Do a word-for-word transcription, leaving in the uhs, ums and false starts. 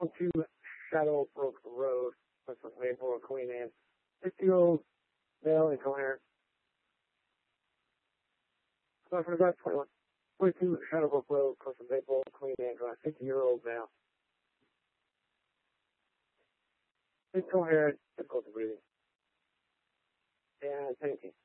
to Shadowbrook Road, West Maple, Queen Anne. sixty-year-old male incoherent. So for about twenty-one. twenty-two Shadowbrook Road, close to Maple, Queen Anne Drive. fifty-year-old male. Incoherent, difficulty breathing. And painting.